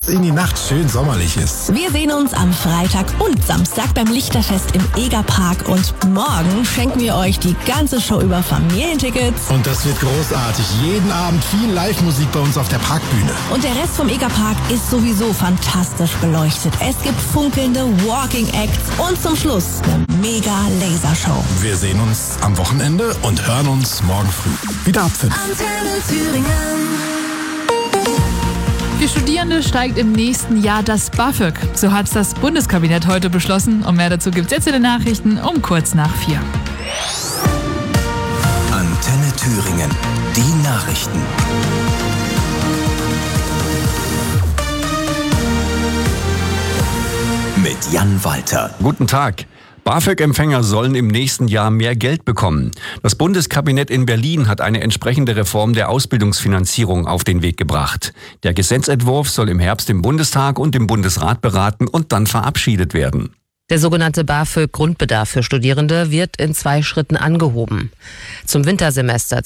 in die Nacht schön sommerlich ist. Wir sehen uns am Freitag und Samstag beim Lichterfest im Egerpark und morgen schenken wir euch die ganze Show über Familientickets. Und das wird großartig. Jeden Abend viel Live-Musik bei uns auf der Parkbühne. Und der Rest vom Egerpark ist sowieso fantastisch beleuchtet. Es gibt funkelnde Walking Acts und zum Schluss eine mega Lasershow. Wir sehen uns am Wochenende und hören uns morgen früh. Wieder ab 5. Antenne Thüringen. Für Studierende steigt im nächsten Jahr das BAföG. So hat es das Bundeskabinett heute beschlossen. Und mehr dazu gibt es jetzt in den Nachrichten um kurz nach 4. Antenne Thüringen. Die Nachrichten. Mit Jan Walter. Guten Tag. BAföG-Empfänger sollen im nächsten Jahr mehr Geld bekommen. Das Bundeskabinett in Berlin hat eine entsprechende Reform der Ausbildungsfinanzierung auf den Weg gebracht. Der Gesetzentwurf soll im Herbst im Bundestag und im Bundesrat beraten und dann verabschiedet werden. Der sogenannte BAföG-Grundbedarf für Studierende wird in 2 Schritten angehoben. Zum Wintersemester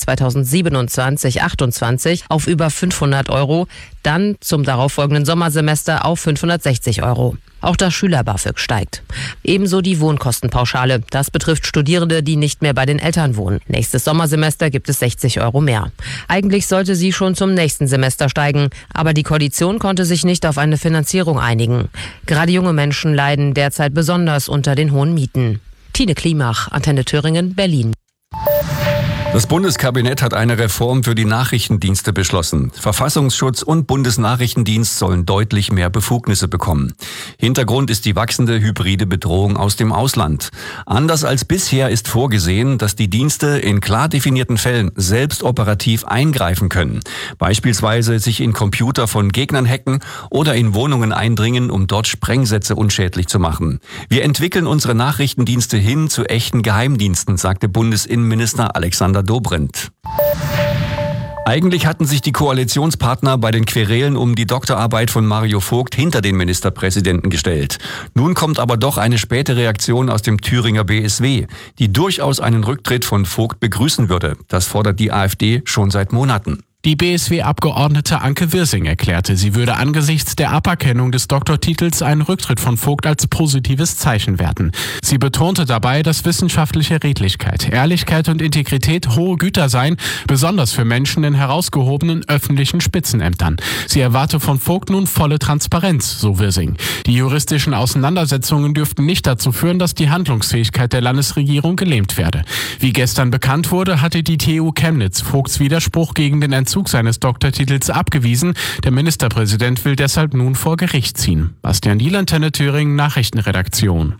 2027/28 auf über 500 €, dann zum darauffolgenden Sommersemester auf 560 €. Auch das Schüler-BAföG steigt. Ebenso die Wohnkostenpauschale. Das betrifft Studierende, die nicht mehr bei den Eltern wohnen. Nächstes Sommersemester gibt es 60 € mehr. Eigentlich sollte sie schon zum nächsten Semester steigen, aber die Koalition konnte sich nicht auf eine Finanzierung einigen. Gerade junge Menschen leiden derzeit besonders unter den hohen Mieten. Tine Klimach, Antenne Thüringen, Berlin. Das Bundeskabinett hat eine Reform für die Nachrichtendienste beschlossen. Verfassungsschutz und Bundesnachrichtendienst sollen deutlich mehr Befugnisse bekommen. Hintergrund ist die wachsende hybride Bedrohung aus dem Ausland. Anders als bisher ist vorgesehen, dass die Dienste in klar definierten Fällen selbst operativ eingreifen können. Beispielsweise sich in Computer von Gegnern hacken oder in Wohnungen eindringen, um dort Sprengsätze unschädlich zu machen. Wir entwickeln unsere Nachrichtendienste hin zu echten Geheimdiensten, sagte Bundesinnenminister Alexander Dobrindt. Eigentlich hatten sich die Koalitionspartner bei den Querelen um die Doktorarbeit von Mario Vogt hinter den Ministerpräsidenten gestellt. Nun kommt aber doch eine späte Reaktion aus dem Thüringer BSW, die durchaus einen Rücktritt von Vogt begrüßen würde. Das fordert die AfD schon seit Monaten. Die BSW-Abgeordnete Anke Wirsing erklärte, sie würde angesichts der Aberkennung des Doktortitels einen Rücktritt von Vogt als positives Zeichen werten. Sie betonte dabei, dass wissenschaftliche Redlichkeit, Ehrlichkeit und Integrität hohe Güter seien, besonders für Menschen in herausgehobenen öffentlichen Spitzenämtern. Sie erwarte von Vogt nun volle Transparenz, so Wirsing. Die juristischen Auseinandersetzungen dürften nicht dazu führen, dass die Handlungsfähigkeit der Landesregierung gelähmt werde. Wie gestern bekannt wurde, hatte die TU Chemnitz Vogts Widerspruch gegen den Entzug seines Doktortitels abgewiesen. Der Ministerpräsident will deshalb nun vor Gericht ziehen. Bastian Diel, Antenne Thüringen, Nachrichtenredaktion.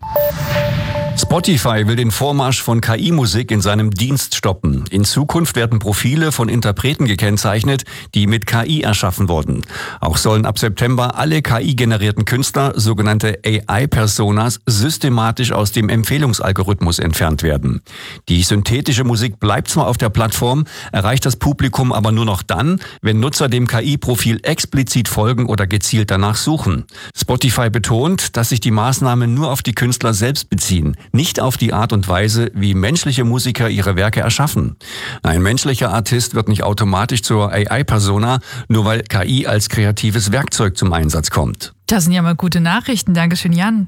Spotify will den Vormarsch von KI-Musik in seinem Dienst stoppen. In Zukunft werden Profile von Interpreten gekennzeichnet, die mit KI erschaffen wurden. Auch sollen ab September alle KI-generierten Künstler, sogenannte AI-Personas, systematisch aus dem Empfehlungsalgorithmus entfernt werden. Die synthetische Musik bleibt zwar auf der Plattform, erreicht das Publikum aber nur noch dann, wenn Nutzer dem KI-Profil explizit folgen oder gezielt danach suchen. Spotify betont, dass sich die Maßnahmen nur auf die Künstler selbst beziehen, nicht auf die Art und Weise, wie menschliche Musiker ihre Werke erschaffen. Ein menschlicher Artist wird nicht automatisch zur AI-Persona, nur weil KI als kreatives Werkzeug zum Einsatz kommt. Das sind ja mal gute Nachrichten. Dankeschön, Jan.